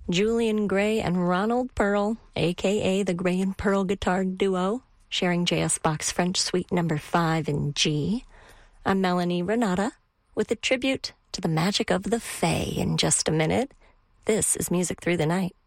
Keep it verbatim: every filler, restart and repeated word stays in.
Julian Gray and Ronald Pearl, a k a the Gray and Pearl Guitar Duo, sharing J S Bach's French Suite number five in G. I'm Melanie Renata with a tribute to the magic of the Fae in just a minute. This is Music Through the Night.